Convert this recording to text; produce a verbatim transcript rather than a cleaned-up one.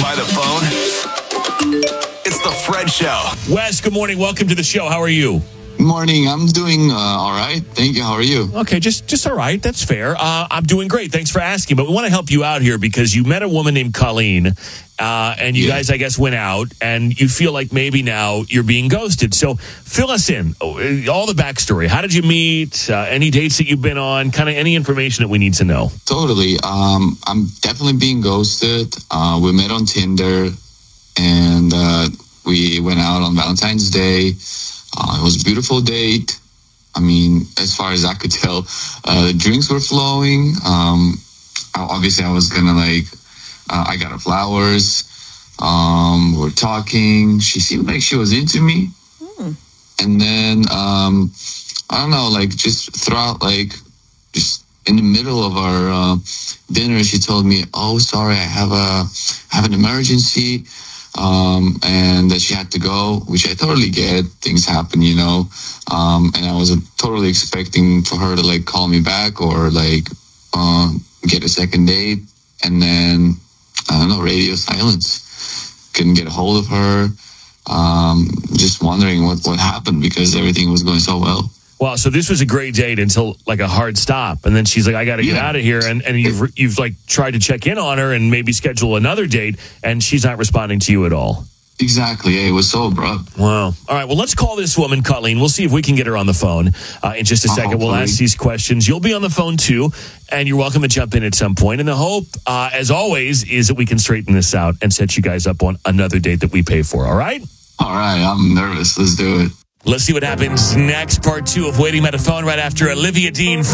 by the phone? It's the Fred Show. Wes, good morning. Welcome to the show. How are you? Good morning. I'm doing uh, all right. Thank you. How are you? Okay, just just all right. That's fair. Uh, I'm doing great. Thanks for asking. But we want to help you out here because you met a woman named Colleen, uh, and you yeah. guys, I guess, went out, and you feel like maybe now you're being ghosted. So fill us in. All the backstory. How did you meet? Uh, any dates that you've been on? Kind of any information that we need to know. Totally. Um, I'm definitely being ghosted. Uh, we met on Tinder, and uh, we went out on Valentine's Day. Uh, it was a beautiful date. I mean, as far as I could tell, uh, the drinks were flowing. Um, obviously, I was gonna like, uh, I got her flowers. Um, we're talking. She seemed like she was into me. Mm. And then, um, I don't know, like just throughout, like, just in the middle of our uh, dinner, she told me, "Oh, sorry, I have a, I have an emergency." Um, and that she had to go, which I totally get. Things happen, you know. Um, and I was uh, totally expecting for her to like call me back or like uh, get a second date. And then I don't know, radio silence. Couldn't get a hold of her. Um, just wondering what what happened because everything was going so well. Wow, so this was a great date until like a hard stop, and then she's like, "I got to get yeah. out of here," and and you've you've like tried to check in on her and maybe schedule another date, and she's not responding to you at all. Exactly, yeah, it was so abrupt. Wow. All right, well, let's call this woman, Colleen. We'll see if we can get her on the phone uh, in just a second. We'll ask these questions. You'll be on the phone too, and you're welcome to jump in at some point. And the hope, uh, as always, is that we can straighten this out and set you guys up on another date that we pay for. All right? All right, I'm nervous. Let's do it. Let's see what happens next. Part two of Waiting by the Phone right after Olivia Dean.